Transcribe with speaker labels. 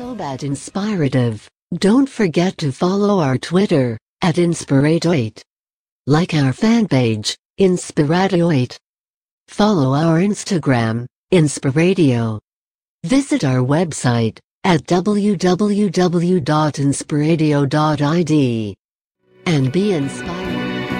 Speaker 1: so bad inspirative. Don't forget to follow our Twitter, @Inspirato8. Like our fan page, Inspirato8. Follow our Instagram, Inspiratio. Visit our website, at www.inspiratio.id. And be inspired.